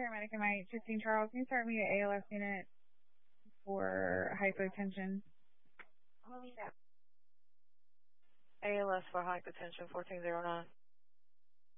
paramedic. Am I 15 Charles? Can you start me an ALS unit for hypotension? ALS for hypotension, 1409.